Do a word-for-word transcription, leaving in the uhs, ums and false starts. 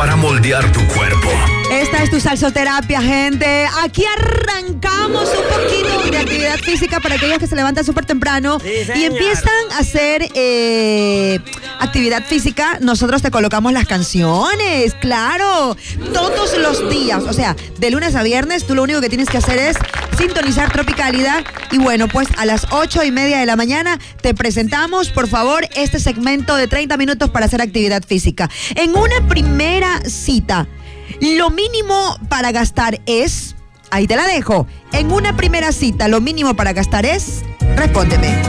para moldear tu cuerpo. Esta es tu salsoterapia, gente. Aquí arrancamos un poquito de actividad física para aquellos que se levantan súper temprano Sí, y señor. empiezan a hacer eh, actividad física. Nosotros te colocamos las canciones, claro, todos los días. O sea, de lunes a viernes, tú lo único que tienes que hacer es sintonizar Tropicalidad. Y bueno, pues a las ocho y media de la mañana te presentamos, por favor, este segmento de treinta minutos para hacer actividad física. En una primera cita, lo mínimo para gastar es, ahí te la dejo, en una primera cita, lo mínimo para gastar es, respóndeme.